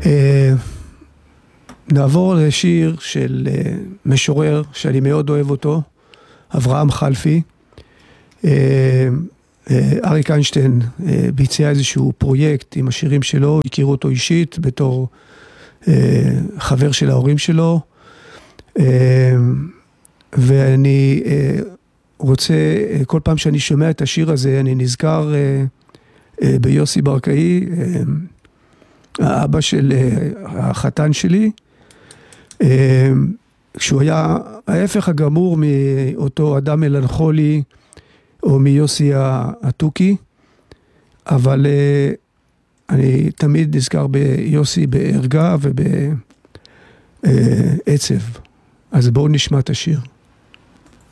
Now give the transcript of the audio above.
נעבור לשיר של משורר שאני מאוד אוהב אותו, אברהם חלפי. אריק איינשטיין ביצע איזשהו פרויקט עם השירים שלו, הכירו אותו אישית בתור חבר של ההורים שלו, ואני רוצה, כל פעם שאני שומע את השיר הזה, אני נזכר ביוסי ברקאי, האבא של החתן שלי, כשהוא היה ההפך הגמור מאותו אדם מלנכולי, או מיוסי התוכי, אבל אני תמיד נזכר ביוסי בערגה ובעצב. אז בואו נשמע את השיר.